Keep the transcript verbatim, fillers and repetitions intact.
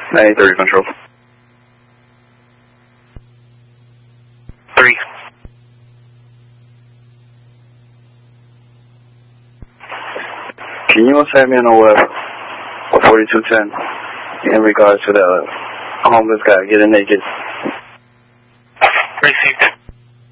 nine thirty control. Three. Can you send me on a web for forty-two ten in regards to the homeless guy getting naked? Received.